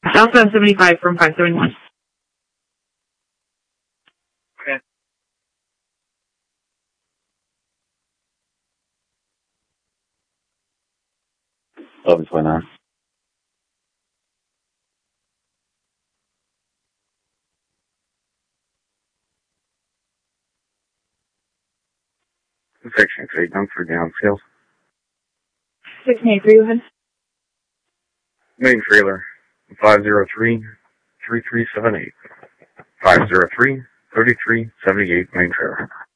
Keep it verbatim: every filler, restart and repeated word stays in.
Southbound seventy-five from five seventy-one. Okay. eleven twenty-nine. Section eight, I'm for downscale. six ninety-three, go ahead. Main trailer, five zero three, three three seven eight. five zero three, three three seven eight, main trailer.